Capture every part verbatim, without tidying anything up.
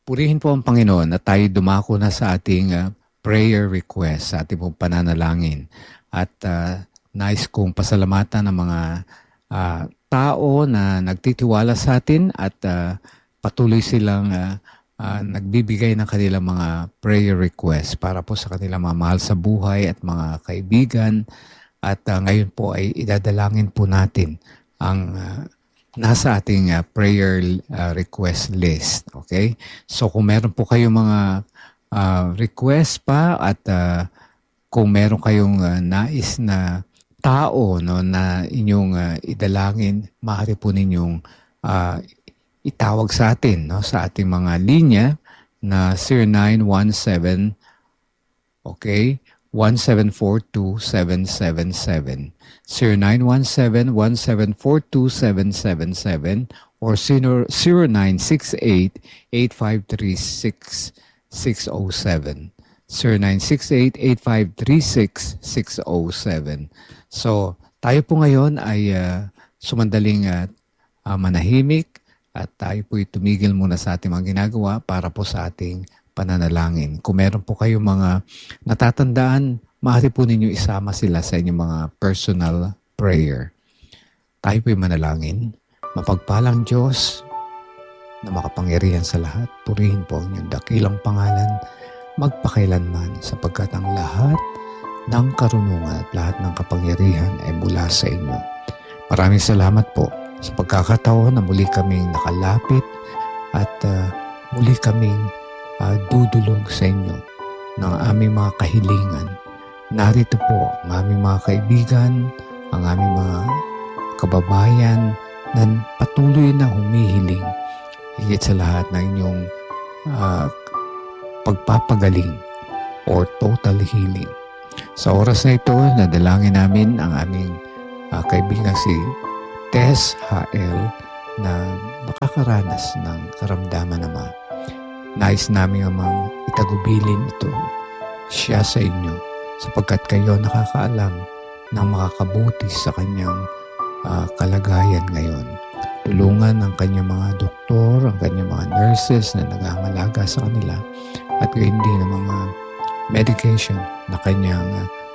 Purihin po ang Panginoon at tayo dumako na sa ating uh, prayer request, sa ating pong pananalangin. At uh, nais kong pasalamatan ng mga uh, tao na nagtitiwala sa atin at uh, patuloy silang uh, uh, nagbibigay ng kanilang mga prayer request para po sa kanilang mga mahal sa buhay at mga kaibigan. At uh, ngayon po ay idadalangin po natin ang uh, nasa ating uh, prayer uh, request list. Okay? So kung meron po kayong mga uh, request pa at uh, kung meron kayong uh, nais na tao no, na inyong uh, idalangin, maaari po ninyong uh, itawag sa atin no, sa ating mga linya na zero nine one seven okay, one seven four two seven seven seven. zero nine one seven one seven four two seven seven seven or zero nine six eight eight five three six six zero seven. zero nine six eight eight five three six six zero seven. So, tayo po ngayon ay uh, sumandaling uh, uh, manahimik at tayo po tumigil muna sa ating mga ginagawa para po sa ating pananalangin. Kung meron po kayong mga natatandaan, maaari po ninyo isama sila sa inyong mga personal prayer. Tayo po'y manalangin. Mapagpalang Diyos na makapangyarihan sa lahat, purihin po ang iyong dakilang pangalan magpakailanman sapagkat ang lahat ng karunungan at lahat ng kapangyarihan ay mula sa inyo. Maraming salamat po sa pagkakataon na muli kaming nakalapit at uh, muli kaming uh, dudulog sa inyo ng aming mga kahilingan. Narito po ang aming mga kaibigan, ang aming mga kababayan na patuloy na humihiling higit sa lahat ng inyong uh, pagpapagaling or total healing. Sa oras na ito, nadalangin namin ang aming uh, kaibigan si Tess H L na nakakaranas ng karamdaman naman. Nais namin amang itagubilin ito siya sa inyo sapagkat kayo nakakaalam ng makakabuti sa kanyang uh, kalagayan ngayon. Tulungan ang kanyang mga doktor, ang kanyang mga nurses na nangangalaga sa kanila at gayon din ang mga medication na kanyang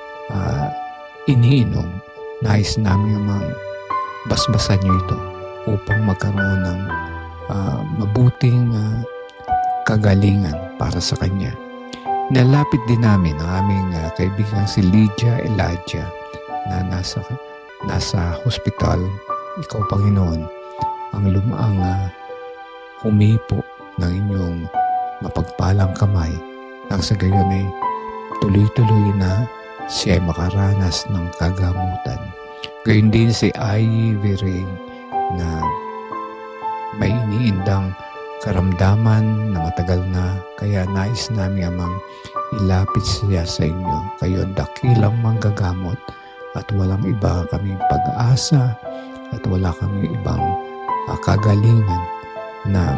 uh, iniinom. Nais namin amang basbasan niyo ito upang magkaroon ng uh, mabuting uh, kagalingan para sa kanya. Nalapit din namin ang aming uh, kaibigan si Lydia Elijah na nasa nasa hospital. Ikaw, Panginoon, ang lumaang uh, humipo ng inyong mapagpalang kamay nang sa gayon ay tuloy-tuloy na siya ay makaranas ng kagamutan. Gayon din si Ivy Ray na may iniindang karamdaman na matagal na, kaya nais namin amang ilapit siya sa inyo. Kayo ang dakilang manggagamot at walang iba kaming pag-asa at wala kaming ibang uh, kagalingan na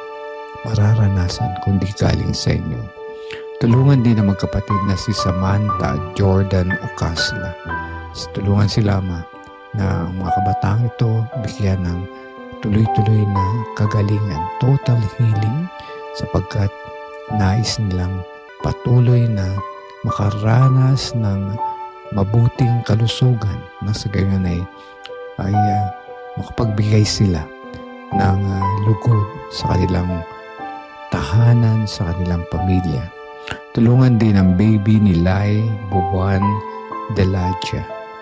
mararanasan kundi galing sa inyo. Tulungan din ang magkapatid na si Samantha Jordan Ocasla. Tulungan sila ma na ang mga kabataan ito bigyan ng tuloy-tuloy na kagalingan, total healing, sapagkat nais nilang patuloy na makaranas ng mabuting kalusugan na sa gayon ay, ay uh, makapagbigay sila ng uh, lugod sa kanilang tahanan, sa kanilang pamilya. Tulungan din ang baby ni Lai Buwan Delagia.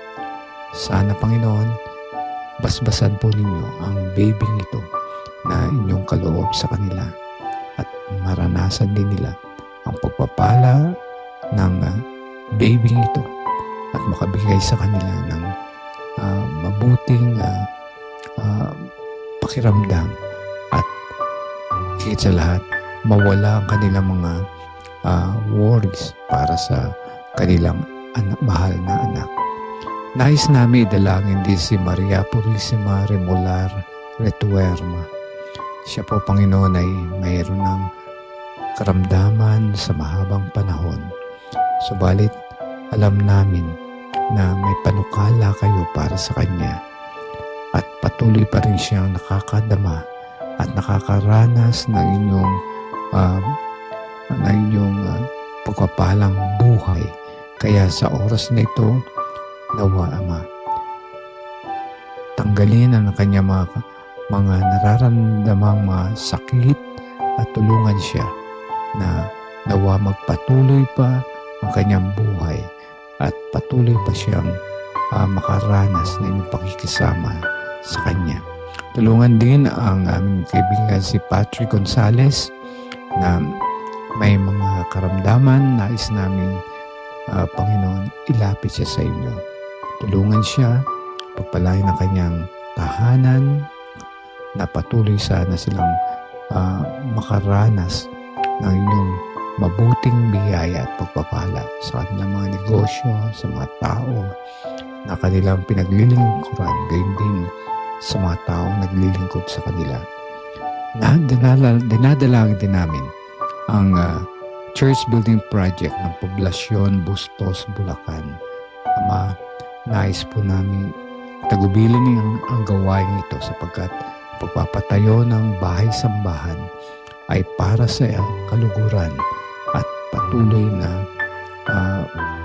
Sana, Panginoon, basbasan po ninyo ang baby ito na inyong kaloob sa kanila at maranasan din nila ang pagpapala ng uh, baby ito at makabigay sa kanila ng uh, mabuting uh, uh, pakiramdam at higit sa lahat, mawala ang kanilang mga uh, worries para sa kanilang anak, mahal na anak. Nais namin idalangin din si Maria Purisima Remolar Retuerma. Siya po, Panginoon, ay mayroon ng karamdaman sa mahabang panahon. Subalit, alam namin na may panukala kayo para sa kanya at patuloy pa rin siyang nakakadama at nakakaranas ng inyong uh, na inyong uh, pagpapalang buhay. Kaya sa oras na ito, nawa, Ama, tanggalin ang kanyang mga, mga nararamdamang mga sakit at tulungan siya na nawa magpatuloy pa ang kanyang buhay at patuloy pa siyang uh, makaranas na inyong pakikisama sa kanya. Tulungan din ang aming kaibigan si Patrick Gonzales na may mga karamdaman, nais namin uh, Panginoon, ilapit siya sa inyo. Tulungan siya, pagpalain ang kanyang tahanan, na patuloy sana silang uh, makaranas ng inyong mabuting biyaya at pagpapala sa kanilang mga negosyo, sa mga tao na kanilang pinaglilingkuran, gayon din sa mga taong naglilingkod sa kanila. Na, dinala, dinadalangin din namin ang uh, church building project ng Poblasyon Bustos, Bulacan. Ama, nais po namin tagubilin ang, ang gawain ito sapagkat pagpapatayo ng bahay-sambahan ay para sa kaluguran at patuloy na uh,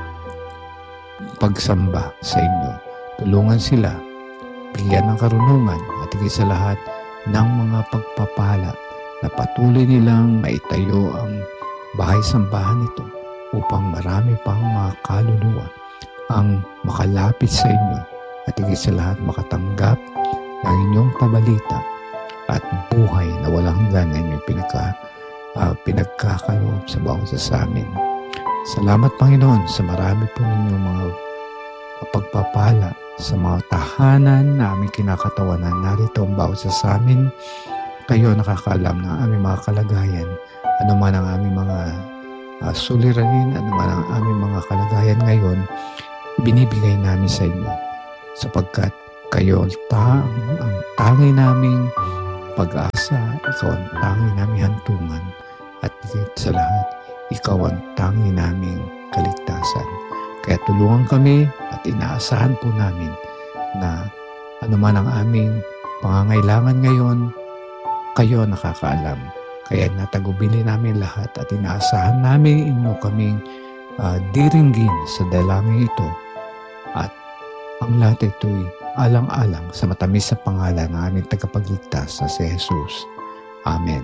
pagsamba sa inyo. Tulungan sila, bigyan ng karunungan at higit sa lahat ng mga pagpapala na patuloy nilang maitayo ang bahay-sambahan nito upang marami pang mga kaluluwa ang makalapit sa inyo at higit sa lahat makatanggap ng inyong pabalita at buhay na walang hanggan na inyong pinagka, uh, pinagkakaloob sa bawat isa sa amin. Salamat, Panginoon, sa marami po ninyong mga pagpapala sa mga tahanan na aming kinakatawanan. Narito ang bawat isa sa amin. Kayo nakakaalam ng aming mga kalagayan, ano man ang aming mga uh, suliranin, ano man ang aming mga kalagayan ngayon, binibigay namin sa inyo sapagkat kayo ta ang tangi naming pag-asa, ikaw ang tangi naming hantungan at higit sa lahat, ikaw ang tangi naming kaligtasan. Kaya tulungan kami at inaasahan po namin na ano man ang aming pangangailangan ngayon, kayo nakakaalam. Kaya natagubili namin lahat at inaasahan namin inyo kaming uh, diringgin sa dalangin ito. At ang lahat ito'y alang-alang sa matamis sa pangalan ng aming tagapagligtas na si Jesus. Amen.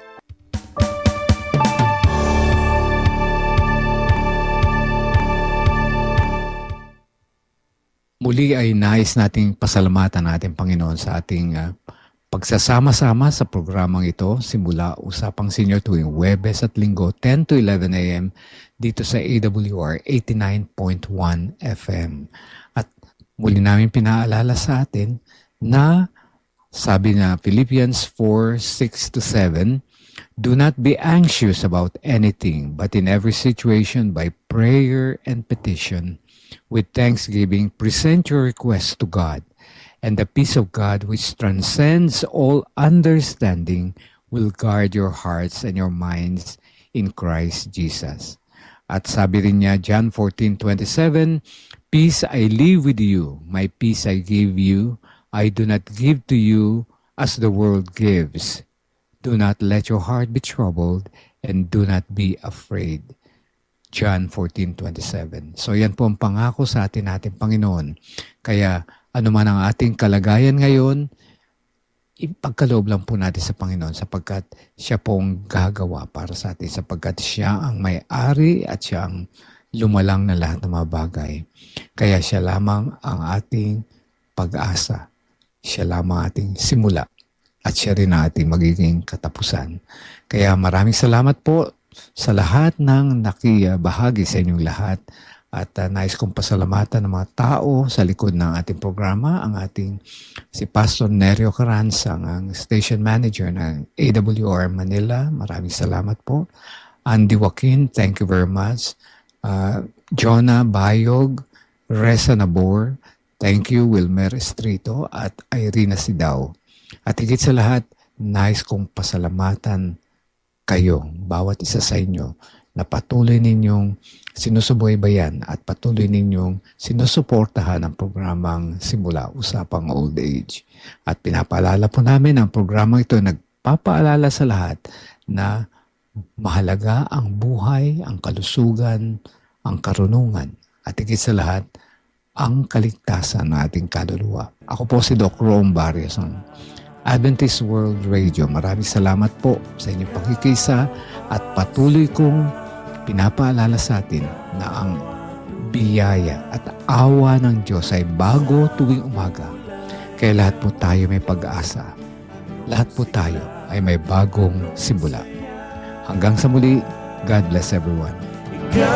Muli ay nais nating pasalamatan natin, Panginoon, sa ating uh, pagsasama-sama sa programang ito simula Usapang Senior tuwing Huwebes at Linggo ten to eleven a.m. dito sa A W R eighty-nine point one F M. At muli namin pinaalala sa atin na sabi na Philippians four six to seven, do not be anxious about anything, but in every situation by prayer and petition, with thanksgiving, present your requests to God, and the peace of God which transcends all understanding will guard your hearts and your minds in Christ Jesus. At sabi rin niya, John fourteen twenty-seven, peace I leave with you, my peace I give you, I do not give to you as the world gives. Do not let your heart be troubled, and do not be afraid. John fourteen twenty-seven. So yan po ang pangako sa atin natin, Panginoon. Kaya ano man ang ating kalagayan ngayon, ipagkaloob lang po natin sa Panginoon sapagkat siya pong gagawa para sa atin, sapagkat siya ang may-ari at siya ang lumalang na lahat ng mga bagay. Kaya siya lamang ang ating pag-asa. Siya lamang ating simula at siya rin ang ating magiging katapusan. Kaya maraming salamat po sa lahat ng nakibahagi sa inyong lahat. At uh, nais kong pasalamatan ng mga tao sa likod ng ating programa, ang ating si Pastor Nerio Caransang, ang station manager ng A W R Manila. Maraming salamat po. Andy Joaquin, thank you very much. Uh, Jonah Bayog, Reza Nabor, thank you. Wilmer Estrito at Irina Sidao. At higit sa lahat, nais kong pasalamatan kayo, bawat isa sa inyo, na patuloy ninyong sinusubaybayan at patuloy ninyong sinusuportahan ang programang Simula Usapang Old Age. At pinapaalala po namin ang programang ito, nagpapaalala sa lahat na Mahalaga ang buhay, ang kalusugan, ang karunungan, at higit sa lahat, ang kaligtasan ng ating kaluluwa. Ako po si Doc Rome Barrios ng Adventist World Radio. Maraming salamat po sa inyong pakikisa at patuloy kong pinapaalala sa atin na ang biyaya at awa ng Diyos ay bago tuwing umaga. Kaya lahat po tayo may pag-asa. Lahat po tayo ay may bagong simula. Hanggang sa muli, God bless everyone.